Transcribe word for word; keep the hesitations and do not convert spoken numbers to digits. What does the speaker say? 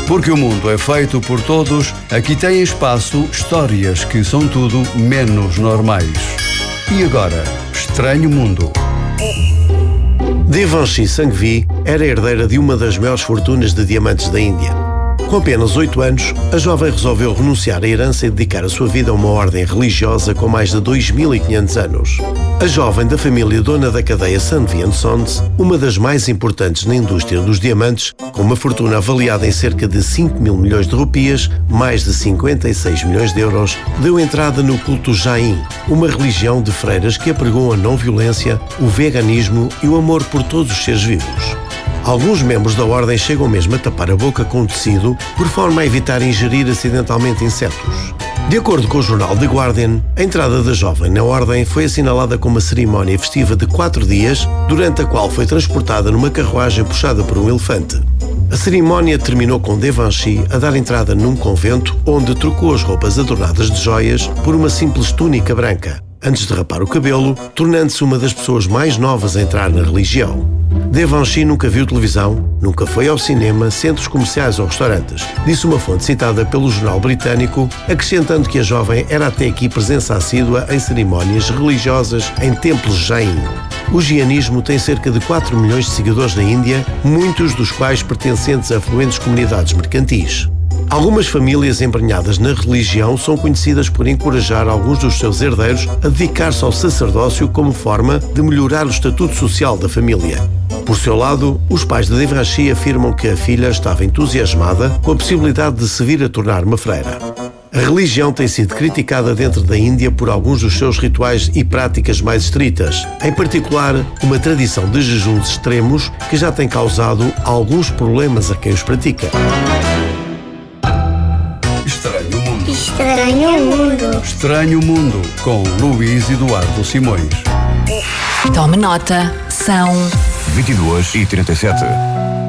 Porque o mundo é feito por todos, aqui tem espaço histórias que são tudo menos normais. E agora, Estranho Mundo. Devanshi Sanghvi era herdeira de uma das maiores fortunas de diamantes da Índia. Com apenas oito anos, a jovem resolveu renunciar à herança e dedicar a sua vida a uma ordem religiosa com mais de dois mil e quinhentos anos. A jovem da família dona da cadeia Sanghvi and Sons, uma das mais importantes na indústria dos diamantes, com uma fortuna avaliada em cerca de cinco mil milhões de rupias, mais de cinquenta e seis milhões de euros, deu entrada no culto Jain, uma religião de freiras que apregou a não-violência, o veganismo e o amor por todos os seres vivos. Alguns membros da ordem chegam mesmo a tapar a boca com tecido por forma a evitar ingerir acidentalmente insetos. De acordo com o jornal The Guardian, a entrada da jovem na ordem foi assinalada com uma cerimónia festiva de quatro dias, durante a qual foi transportada numa carruagem puxada por um elefante. A cerimónia terminou com Devanshi a dar entrada num convento onde trocou as roupas adornadas de joias por uma simples túnica branca, antes de rapar o cabelo, tornando-se uma das pessoas mais novas a entrar na religião. Devanshi nunca viu televisão, nunca foi ao cinema, centros comerciais ou restaurantes, disse uma fonte citada pelo jornal britânico, acrescentando que a jovem era até aqui presença assídua em cerimónias religiosas em templos Jain. O jainismo tem cerca de quatro milhões de seguidores na Índia, muitos dos quais pertencentes a fluentes comunidades mercantis. Algumas famílias embrenhadas na religião são conhecidas por encorajar alguns dos seus herdeiros a dedicar-se ao sacerdócio como forma de melhorar o estatuto social da família. Por seu lado, os pais de Devanshi afirmam que a filha estava entusiasmada com a possibilidade de se vir a tornar uma freira. A religião tem sido criticada dentro da Índia por alguns dos seus rituais e práticas mais estritas, em particular uma tradição de jejuns extremos que já tem causado alguns problemas a quem os pratica. Estranho Mundo. Estranho Mundo. Estranho Mundo, com Luís Eduardo Simões. Tome nota, são vinte e duas e trinta e sete.